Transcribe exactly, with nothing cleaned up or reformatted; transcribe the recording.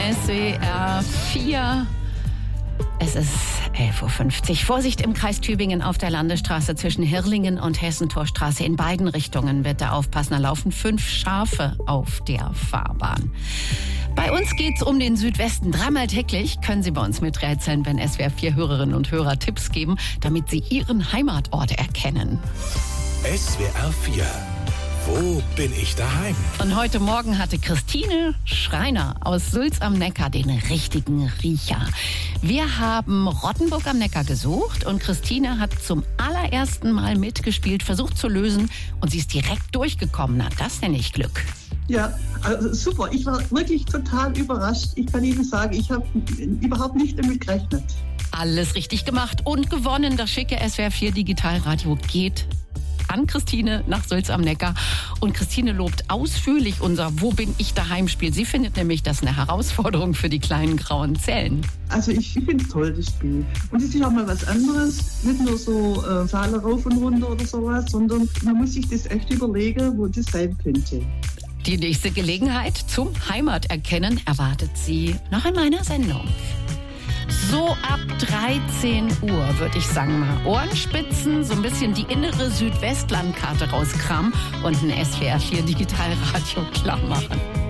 S W R vier. Es ist elf Uhr fünfzig. Vorsicht im Kreis Tübingen auf der Landesstraße zwischen Hirlingen und Hessentorstraße. In beiden Richtungen bitte aufpassen. Da laufen fünf Schafe auf der Fahrbahn. Bei uns geht's um den Südwesten. Dreimal täglich können Sie bei uns miträtseln, wenn S W R vier Hörerinnen und Hörer Tipps geben, damit Sie Ihren Heimatort erkennen. S W R vier. Wo bin ich daheim? Und heute Morgen hatte Christine Schreiner aus Sulz am Neckar den richtigen Riecher. Wir haben Rottenburg am Neckar gesucht und Christine hat zum allerersten Mal mitgespielt, versucht zu lösen und sie ist direkt durchgekommen. Na, das nenne ich Glück. Ja, also super. Ich war wirklich total überrascht. Ich kann Ihnen sagen, ich habe überhaupt nicht damit gerechnet. Alles richtig gemacht und gewonnen. Das schicke S W R vier Digitalradio geht an Christine nach Sulz am Neckar. Und Christine lobt ausführlich unser Wo bin ich daheim Spiel. Sie findet nämlich, das eine Herausforderung für die kleinen grauen Zellen. Also ich finde es toll, das Spiel. Und es ist auch mal was anderes. Nicht nur so äh, Zahlen rauf und runter oder sowas, sondern man muss sich das echt überlegen, wo das sein könnte. Die nächste Gelegenheit zum Heimaterkennen erwartet Sie noch in meiner Sendung. So ab dreizehn Uhr würde ich sagen, mal Ohrenspitzen, so ein bisschen die innere Südwestlandkarte rauskramen und ein S W R vier Digitalradio klar machen.